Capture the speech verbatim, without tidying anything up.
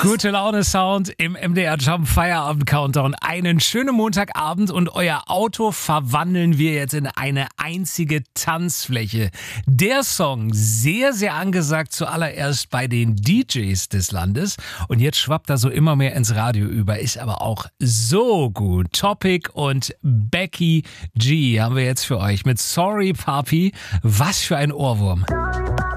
Gute Laune Sound im M D R Jump Feierabend Countdown. Einen schönen Montagabend und euer Auto verwandeln wir jetzt in eine einzige Tanzfläche. Der Song sehr, sehr angesagt zuallererst bei den D Js des Landes und jetzt schwappt er so immer mehr ins Radio über, ist aber auch so gut. Topic und Becky G haben wir jetzt für euch mit Sorry Papi. Was für ein Ohrwurm.